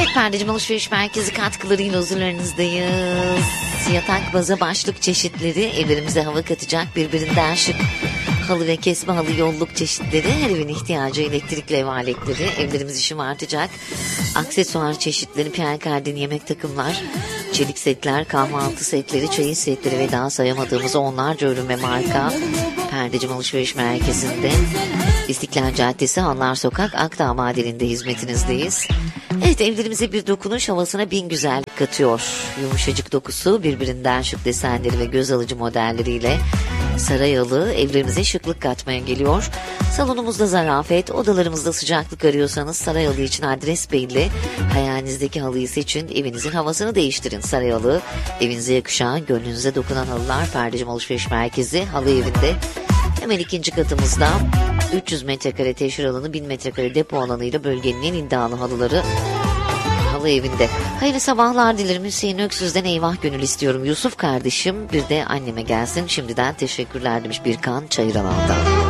Evet, Perdeciğim Alışveriş Merkezi katkılarıyla huzurlarınızdayız. Yatak, baza, başlık çeşitleri, evlerimize hava katacak birbirinden şık halı ve kesme halı yolluk çeşitleri, her evin ihtiyacı elektrikli ev aletleri, evlerimizi şımartacak aksesuar çeşitleri, Pierre Cardin yemek takımlar, çelik setler, kahvaltı setleri, çeyiz setleri ve daha sayamadığımız onlarca ürün ve marka Perdeciğim Alışveriş Merkezi'nde. İstiklal Caddesi, Hanlar Sokak, Akdağ Madeni'nde hizmetinizdeyiz. Evet, evlerimize bir dokunuş, havasına bin güzellik katıyor. Yumuşacık dokusu, birbirinden şık desenleri ve göz alıcı modelleriyle Sarayalı evlerimize şıklık katmaya geliyor. Salonumuzda zarafet, odalarımızda sıcaklık arıyorsanız Sarayalı için adres belli. Hayalinizdeki halıyı seçin, evinizin havasını değiştirin. Sarayalı, evinize yakışan, gönlünüze dokunan halılar Perdeciğim Alışveriş Merkezi halı evinde. Hemen ikinci katımızda 300 metrekare teşhir alanı, 1000 metrekare depo alanıyla bölgenin en iddialı halıları halı evinde. Hayırlı sabahlar dilerim. Hüseyin Öksüz'den eyvah gönül istiyorum. Yusuf kardeşim, bir de anneme gelsin. Şimdiden teşekkürler demiş Birkan Çayıralan'dan.